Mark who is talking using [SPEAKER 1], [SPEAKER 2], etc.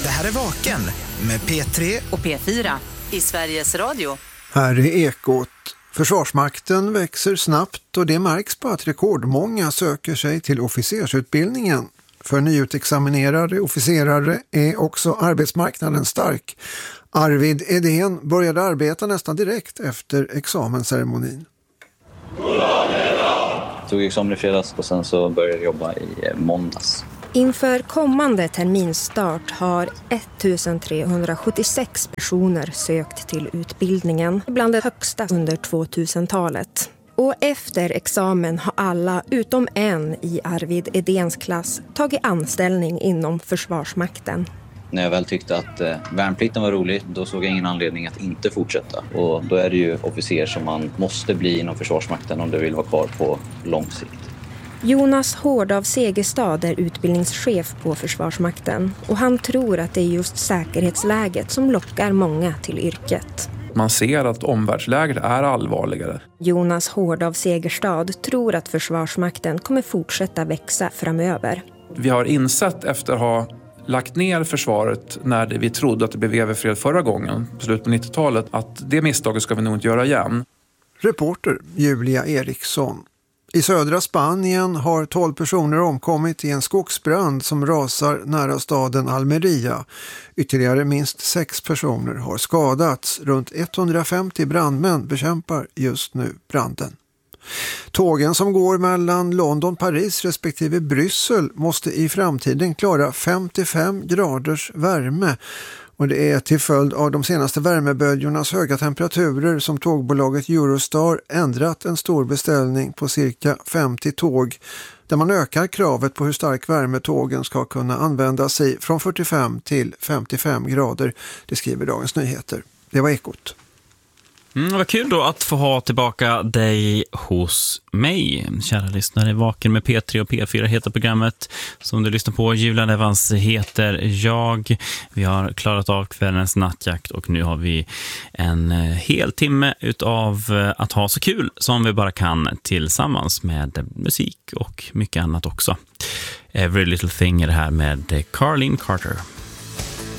[SPEAKER 1] Det här är Vaken med P3
[SPEAKER 2] och P4 i Sveriges Radio.
[SPEAKER 3] Här är Ekot. Försvarsmakten växer snabbt och det märks på att rekordmånga söker sig till officersutbildningen. För nyutexaminerade officerare är också arbetsmarknaden stark. Arvid Edén började arbeta nästan direkt efter examensceremonin.
[SPEAKER 4] Jag tog examen i fredags och sen så började jag jobba i måndags.
[SPEAKER 5] Inför kommande terminstart har 1376 personer sökt till utbildningen, bland det högsta under 2000-talet. Och efter examen har alla utom en i Arvid Edéns klass tagit anställning inom Försvarsmakten.
[SPEAKER 4] När jag väl tyckte att värnplikten var rolig, då såg jag ingen anledning att inte fortsätta. Och då är det ju officer som man måste bli inom Försvarsmakten om du vill vara kvar på lång sikt.
[SPEAKER 5] Jonas Hård av Segerstad är utbildningschef på Försvarsmakten och han tror att det är just säkerhetsläget som lockar många till yrket.
[SPEAKER 6] Man ser att omvärldsläget är allvarligare.
[SPEAKER 5] Jonas Hård av Segerstad tror att Försvarsmakten kommer fortsätta växa framöver.
[SPEAKER 6] Vi har insett efter att ha lagt ner försvaret när vi trodde att det blev evig fred förra gången, på slutet på 90-talet, att det misstaget ska vi nog inte göra igen.
[SPEAKER 3] Reporter Julia Eriksson. I södra Spanien har 12 personer omkommit i en skogsbrand som rasar nära staden Almeria. Ytterligare minst 6 personer har skadats. Runt 150 brandmän bekämpar just nu branden. Tågen som går mellan London, Paris respektive Bryssel måste i framtiden klara 55 graders värme. Och det är till följd av de senaste värmeböljornas höga temperaturer som tågbolaget Eurostar ändrat en stor beställning på cirka 50 tåg där man ökar kravet på hur stark värme tågen ska kunna användas i från 45 till 55 grader. Det skriver Dagens Nyheter. Det var Ekot.
[SPEAKER 7] Vad kul då att få ha tillbaka dig hos mig. Kära lyssnare, Vaken med P3 och P4 heter programmet som du lyssnar på. Julian Evans heter jag. Vi har klarat av kvällens nattjakt och nu har vi en hel timme utav att ha så kul som vi bara kan tillsammans med musik och mycket annat också. Every Little Thing är det här med Carlene Carter.